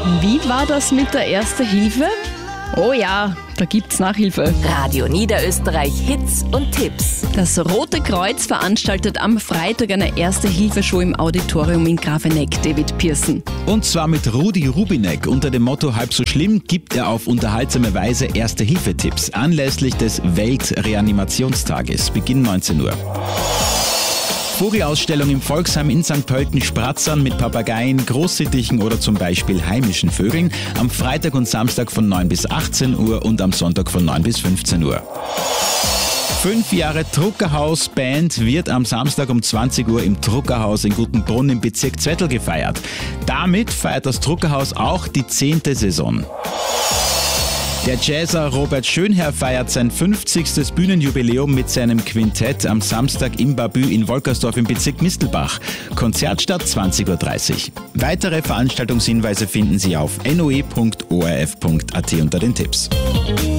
Wie war das mit der Erste Hilfe? Oh ja, da gibt's Nachhilfe. Radio Niederösterreich Hits und Tipps. Das Rote Kreuz veranstaltet am Freitag eine Erste-Hilfe-Show im Auditorium in Grafeneck, David Pearson. Und zwar mit Rudi Rubinek. Unter dem Motto Halb so schlimm gibt er auf unterhaltsame Weise Erste-Hilfe-Tipps anlässlich des Weltreanimationstages. Beginn 19 Uhr. Vogelausstellung im Volksheim in St. Pölten-Spratzern mit Papageien, Großsittichen oder zum Beispiel heimischen Vögeln. Am Freitag und Samstag von 9 bis 18 Uhr und am Sonntag von 9 bis 15 Uhr. 5 Jahre Druckerhaus-Band wird am Samstag um 20 Uhr im Druckerhaus in Gutenbrunn im Bezirk Zwettl gefeiert. Damit feiert das Druckerhaus auch die 10. Saison. Der Jazzer Robert Schönherr feiert sein 50. Bühnenjubiläum mit seinem Quintett am Samstag im Babü in Wolkersdorf im Bezirk Mistelbach. Konzertstart 20.30 Uhr. Weitere Veranstaltungshinweise finden Sie auf noe.orf.at unter den Tipps.